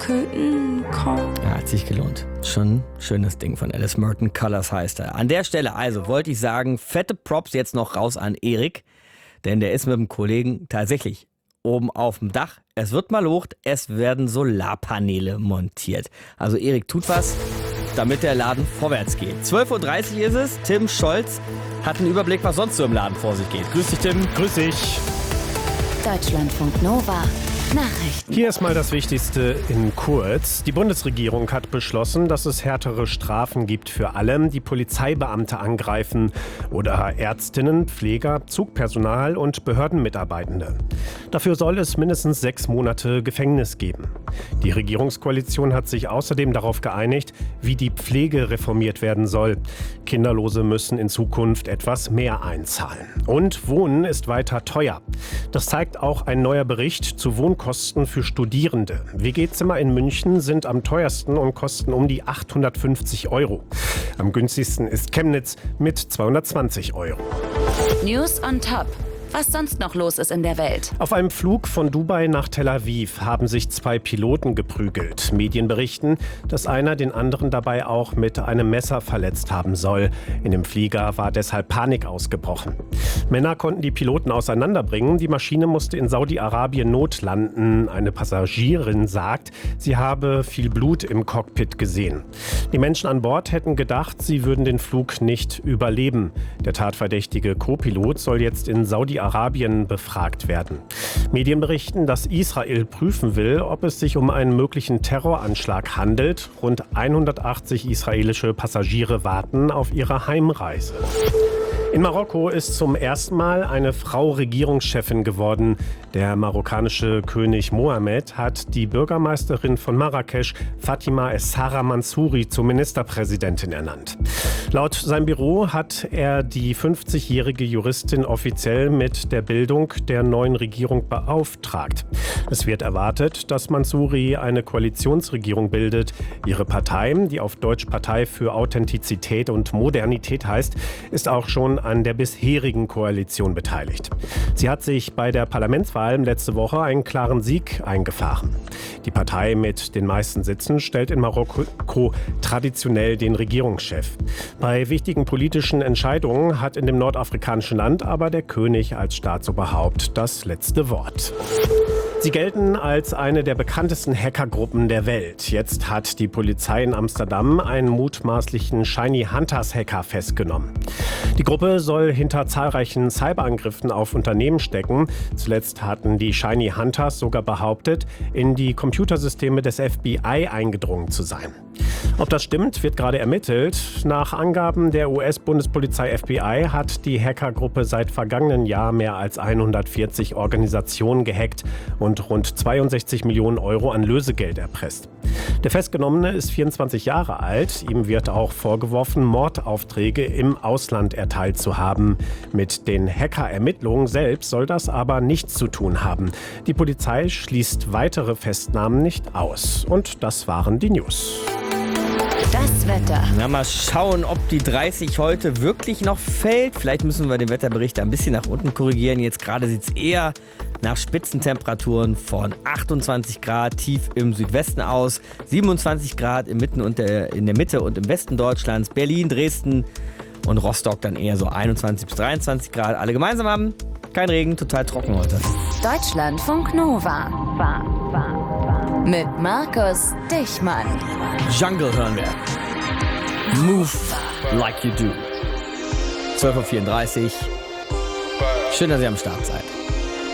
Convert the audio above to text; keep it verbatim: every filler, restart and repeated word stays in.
Curtain Call. Ja, hat sich gelohnt. Schon ein schönes Ding von Alice Merton. Colors heißt er. An der Stelle also wollte ich sagen, fette Props jetzt noch raus an Erik. Denn der ist mit dem Kollegen tatsächlich oben auf dem Dach. Es wird mal hoch, es werden Solarpaneele montiert. Also Erik tut was, damit der Laden vorwärts geht. zwölf Uhr dreißig ist es. Tim Scholz hat einen Überblick, was sonst so im Laden vor sich geht. Grüß dich, Tim. Grüß dich. Deutschlandfunk Nova. Nachrichten. Hier ist mal das Wichtigste in kurz. Die Bundesregierung hat beschlossen, dass es härtere Strafen gibt für alle, die Polizeibeamte angreifen oder Ärztinnen, Pfleger, Zugpersonal und Behördenmitarbeitende. Dafür soll es mindestens sechs Monate Gefängnis geben. Die Regierungskoalition hat sich außerdem darauf geeinigt, wie die Pflege reformiert werden soll. Kinderlose müssen in Zukunft etwas mehr einzahlen. Und Wohnen ist weiter teuer. Das zeigt auch ein neuer Bericht zu Wohnkosten für Studierende. W G-Zimmer in München sind am teuersten und kosten um die achthundertfünfzig Euro. Am günstigsten ist Chemnitz mit zweihundertzwanzig Euro. News on Top. Was sonst noch los ist in der Welt. Auf einem Flug von Dubai nach Tel Aviv haben sich zwei Piloten geprügelt. Medien berichten, dass einer den anderen dabei auch mit einem Messer verletzt haben soll. In dem Flieger war deshalb Panik ausgebrochen. Männer konnten die Piloten auseinanderbringen. Die Maschine musste in Saudi-Arabien notlanden. Eine Passagierin sagt, sie habe viel Blut im Cockpit gesehen. Die Menschen an Bord hätten gedacht, sie würden den Flug nicht überleben. Der tatverdächtige Co-Pilot soll jetzt in Saudi-Arabien Arabien befragt werden. Medien berichten, dass Israel prüfen will, ob es sich um einen möglichen Terroranschlag handelt. Rund hundertachtzig israelische Passagiere warten auf ihre Heimreise. In Marokko ist zum ersten Mal eine Frau Regierungschefin geworden. Der marokkanische König Mohammed hat die Bürgermeisterin von Marrakesch, Fatima Essaara Mansouri, zur Ministerpräsidentin ernannt. Laut seinem Büro hat er die fünfzigjährige Juristin offiziell mit der Bildung der neuen Regierung beauftragt. Es wird erwartet, dass Mansouri eine Koalitionsregierung bildet. Ihre Partei, die auf Deutsch Partei für Authentizität und Modernität heißt, ist auch schon an der bisherigen Koalition beteiligt. Sie hat sich bei der Parlamentswahl letzte Woche einen klaren Sieg eingefahren. Die Partei mit den meisten Sitzen stellt in Marokko traditionell den Regierungschef. Bei wichtigen politischen Entscheidungen hat in dem nordafrikanischen Land aber der König als Staatsoberhaupt das letzte Wort. Sie gelten als eine der bekanntesten Hackergruppen der Welt. Jetzt hat die Polizei in Amsterdam einen mutmaßlichen Shiny Hunters Hacker festgenommen. Die Gruppe soll hinter zahlreichen Cyberangriffen auf Unternehmen stecken. Zuletzt hatten die Shiny Hunters sogar behauptet, in die Computersysteme des F B I eingedrungen zu sein. Ob das stimmt, wird gerade ermittelt. Nach Angaben der U S-Bundespolizei F B I hat die Hackergruppe seit vergangenen Jahr mehr als hundertvierzig Organisationen gehackt und rund zweiundsechzig Millionen Euro an Lösegeld erpresst. Der Festgenommene ist vierundzwanzig Jahre alt. Ihm wird auch vorgeworfen, Mordaufträge im Ausland erteilt zu haben. Mit den Hacker-Ermittlungen selbst soll das aber nichts zu tun haben. Die Polizei schließt weitere Festnahmen nicht aus. Und das waren die News. Das Wetter. Na, mal schauen, ob die dreißig heute wirklich noch fällt. Vielleicht müssen wir den Wetterbericht ein bisschen nach unten korrigieren. Jetzt gerade sieht es eher nach Spitzentemperaturen von achtundzwanzig Grad tief im Südwesten aus, siebenundzwanzig Grad in, Mitten und der, in der Mitte und im Westen Deutschlands, Berlin, Dresden und Rostock dann eher so einundzwanzig bis dreiundzwanzig Grad. Alle gemeinsam haben kein Regen, total trocken heute. Deutschlandfunk Nova. War, war, war. Mit Markus Dichmann. Jungle hören wir. Move like you do. zwölf Uhr vierunddreißig. Schön, dass ihr am Start seid.